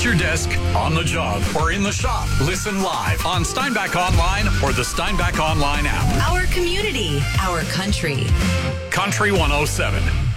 your desk, on the job, or in the shop. Listen live on Steinbach Online or the Steinbach Online app. Our community, our country. Country 107.